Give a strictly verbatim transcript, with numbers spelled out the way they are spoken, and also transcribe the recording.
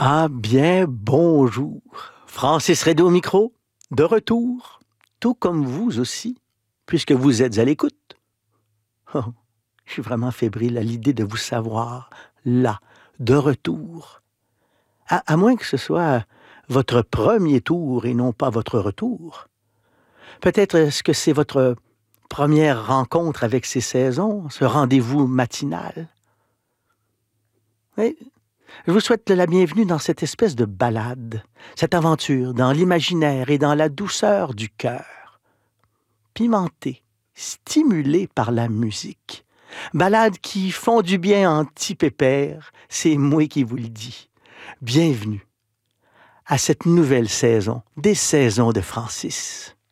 Ah bien, bonjour. Francis Redé au micro, de retour, tout comme vous aussi, puisque vous êtes à l'écoute. Oh, je suis vraiment fébrile à l'idée de vous savoir là, de retour. À, à moins que ce soit votre premier tour et non pas votre retour. Peut-être est-ce que c'est votre première rencontre avec ces saisons, ce rendez-vous matinal. Oui, je vous souhaite la bienvenue dans cette espèce de balade, cette aventure dans l'imaginaire et dans la douceur du cœur. Pimentée, stimulée par la musique. Balade qui font du bien en petit pépère, c'est moi qui vous le dis. Bienvenue à cette nouvelle saison des saisons de Francis.